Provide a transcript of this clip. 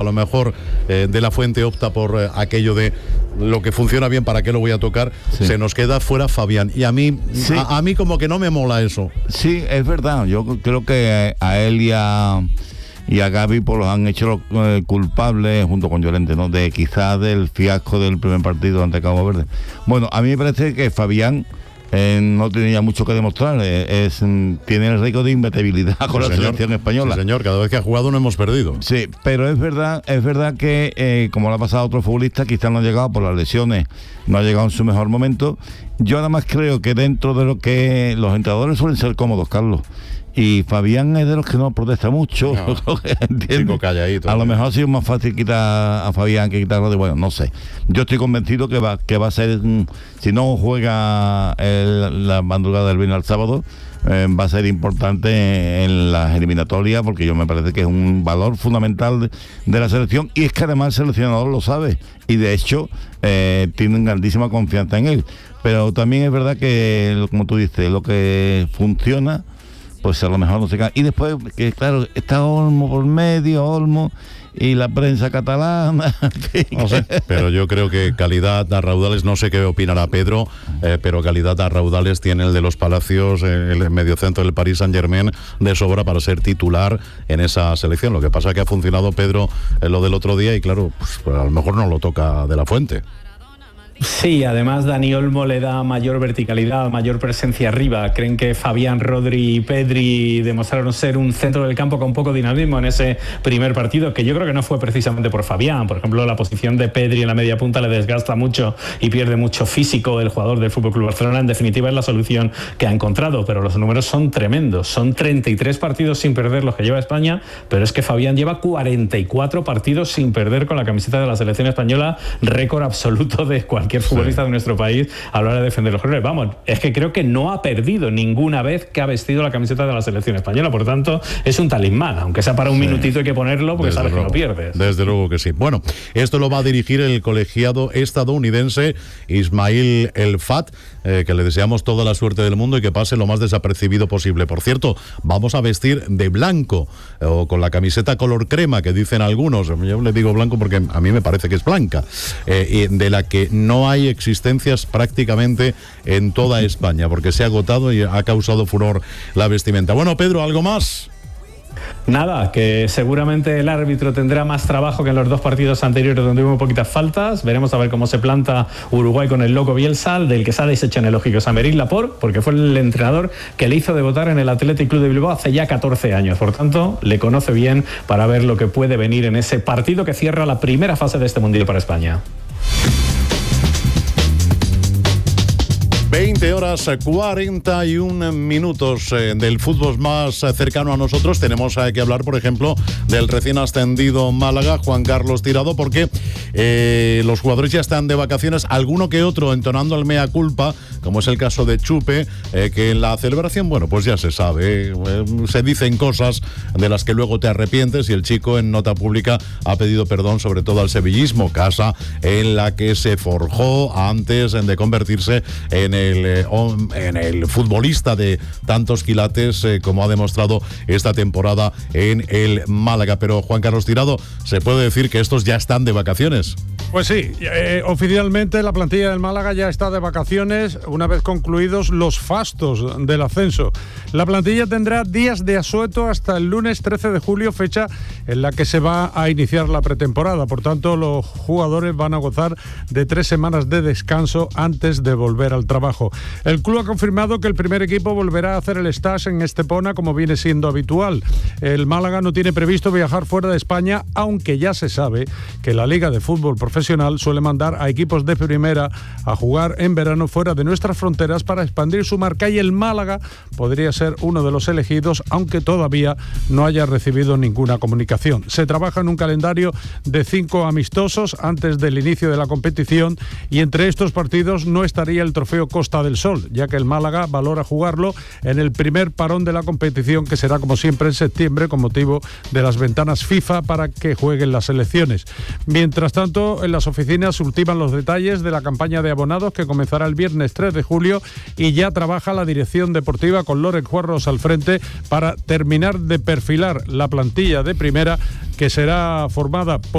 lo mejor De la Fuente opta por aquello de lo que funciona bien, ¿para qué lo voy a tocar? Sí. Se nos queda fuera Fabián. Y a mí, sí. a mí como que no me mola eso. Sí, es verdad. Yo creo que a él y a Gavi pues los han hecho culpables junto con Llorente, ¿no? De quizás del fiasco del primer partido ante Cabo Verde. Bueno, a mí me parece que Fabián no tenía mucho que demostrar, tiene el récord de imbatibilidad con la selección española. Sí, señor, cada vez que ha jugado no hemos perdido. Sí, pero es verdad que como le ha pasado a otro futbolista, quizás no ha llegado por las lesiones, no ha llegado en su mejor momento. Yo además creo que dentro de lo que los entrenadores suelen ser cómodos, Carlos, y Fabián es de los que no protesta mucho. No, chico calladito. A lo mejor ha sido más fácil quitar a Fabián que quitarlo de... Bueno, no sé. Yo estoy convencido que va a ser... Si no juega la madrugada del viernes al sábado, va a ser importante en las eliminatorias, porque yo me parece que es un valor fundamental de la selección, y es que además el seleccionador lo sabe, y de hecho tienen grandísima confianza en él. Pero también es verdad que, como tú dices, lo que funciona, pues a lo mejor no se cae. Y después, que claro, está Olmo por medio, y la prensa catalana. No sé, pero yo creo que calidad a raudales, no sé qué opinará Pedro, pero calidad a raudales tiene el de los Palacios, el mediocentro del Paris Saint-Germain, de sobra para ser titular en esa selección. Lo que pasa es que ha funcionado, Pedro, lo del otro día, y claro, pues a lo mejor no lo toca De la Fuente. Sí, además Dani Olmo le da mayor verticalidad, mayor presencia arriba. Creen que Fabián, Rodri y Pedri demostraron ser un centro del campo con un poco de dinamismo en ese primer partido, que yo creo que no fue precisamente por Fabián. Por ejemplo, la posición de Pedri en la media punta le desgasta mucho y pierde mucho físico el jugador del FC Barcelona. En definitiva es la solución que ha encontrado, pero los números son tremendos. Son 33 partidos sin perder los que lleva España, pero es que Fabián lleva 44 partidos sin perder con la camiseta de la selección española, récord absoluto de cualquier futbolista de nuestro país a la hora de defender los colores. Vamos, es que creo que no ha perdido ninguna vez que ha vestido la camiseta de la selección española, por tanto es un talismán, aunque sea para un minutito hay que ponerlo, porque sabes que no pierdes. Desde luego que sí. Bueno, esto lo va a dirigir el colegiado estadounidense Ismail El Fat, que le deseamos toda la suerte del mundo y que pase lo más desapercibido posible. Por cierto, vamos a vestir de blanco, o con la camiseta color crema, que dicen algunos. Yo le digo blanco porque a mí me parece que es blanca, y de la que no hay existencias prácticamente en toda España, porque se ha agotado y ha causado furor la vestimenta. Bueno, Pedro, ¿algo más? Nada, que seguramente el árbitro tendrá más trabajo que en los dos partidos anteriores donde hubo poquitas faltas. Veremos a ver cómo se planta Uruguay con el loco Bielsa, del que se ha deshecho en el lógico Aymeric Laporte, porque fue el entrenador que le hizo debutar en el Athletic Club de Bilbao hace ya 14 años. Por tanto, le conoce bien para ver lo que puede venir en ese partido que cierra la primera fase de este Mundial para España. 20:41 del fútbol más cercano a nosotros. Tenemos que hablar, por ejemplo, del recién ascendido Málaga, Juan Carlos Tirado, porque los jugadores ya están de vacaciones, alguno que otro entonando el mea culpa, como es el caso de Chupe, que en la celebración, bueno, pues ya se sabe, se dicen cosas de las que luego te arrepientes, y el chico en nota pública ha pedido perdón sobre todo al sevillismo, casa en la que se forjó antes de convertirse en el futbolista de tantos quilates como ha demostrado esta temporada en el Málaga. Pero Juan Carlos Tirado, ¿se puede decir que estos ya están de vacaciones? Pues sí, oficialmente la plantilla del Málaga ya está de vacaciones una vez concluidos los fastos del ascenso. La plantilla tendrá días de asueto hasta el lunes 13 de julio, fecha en la que se va a iniciar la pretemporada. Por tanto, los jugadores van a gozar de 3 semanas de descanso antes de volver al trabajo. El club ha confirmado que el primer equipo volverá a hacer el stage en Estepona, como viene siendo habitual. El Málaga no tiene previsto viajar fuera de España, aunque ya se sabe que la Liga de Fútbol Profesional suele mandar a equipos de primera a jugar en verano fuera de nuestras fronteras para expandir su marca, y el Málaga podría ser uno de los elegidos, aunque todavía no haya recibido ninguna comunicación. Se trabaja en un calendario de 5 amistosos antes del inicio de la competición, y entre estos partidos no estaría el trofeo Costa del Sol, ya que el Málaga valora jugarlo en el primer parón de la competición, que será como siempre en septiembre, con motivo de las ventanas FIFA para que jueguen las selecciones. Mientras tanto, en las oficinas se ultiman los detalles de la campaña de abonados, que comenzará el viernes 3 de julio, y ya trabaja la dirección deportiva con Loren Juarros al frente para terminar de perfilar la plantilla de primera, que será formada por